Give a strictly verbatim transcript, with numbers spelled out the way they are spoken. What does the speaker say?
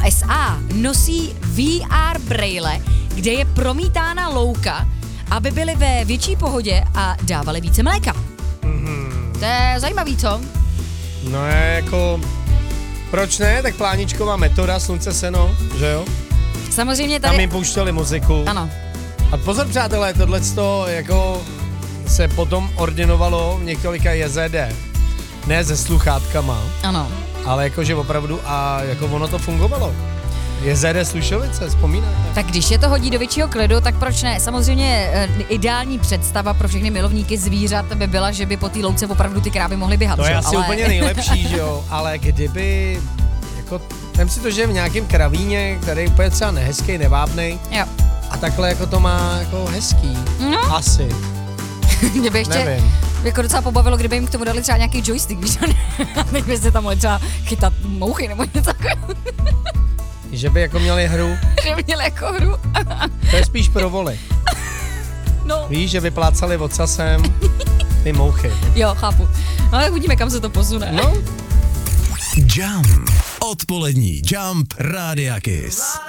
S A nosí V R brejle, kde je promítána louka, aby byly ve větší pohodě a dávali více mléka. Mm-hmm. To je zajímavý, co? No je jako, proč ne, tak pláničková metoda, slunce, seno, že jo? Samozřejmě tady... Tam jim pouštěli muziku. Ano. A pozor přátelé, tohleto jako se potom ordinovalo v několika J Z D. Ne se sluchátkama, Ano. ale jakože opravdu a jako ono to fungovalo. J Z D Slušovice, vzpomínáte? Tak když je to hodí do většího klidu, tak proč ne? Samozřejmě e, ideální představa pro všechny milovníky zvířat by byla, že by po té louce opravdu ty krávy mohly běhat. To je že? asi ale... úplně nejlepší, že jo, ale kdyby, jako, vem si to, že v nějakém kravíně, který je úplně třeba nehezký, nevábnej, Jo. a takhle jako to má jako hezký. No. Asi. Mě by ještě Nevím. jako docela pobavilo, kdyby jim k tomu dali třeba nějaký joystick, víš, a teď by se tam mohli třeba chytat mouchy nebo něco takového. Že by jako měli hru, Že měli jako hru. to je spíš pro voli. No, Víš, že by plácali ocasem ty mouchy. jo, chápu. No ale uvidíme, kam se to posune. No. Jump. Odpolední Jump Rádia Kiss.